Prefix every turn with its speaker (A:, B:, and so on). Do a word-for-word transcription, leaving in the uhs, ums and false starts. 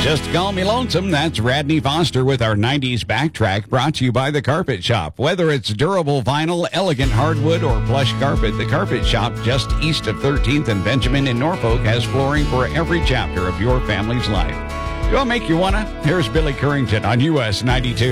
A: Just call me lonesome. That's Radney Foster with our nineties Backtrack, brought to you by The Carpet Shop. Whether it's durable vinyl, elegant hardwood, or plush carpet, The Carpet Shop, just east of thirteenth and Benjamin in Norfolk, has flooring for every chapter of your family's life. Do I make you wanna? Here's Billy Currington on U S ninety-two.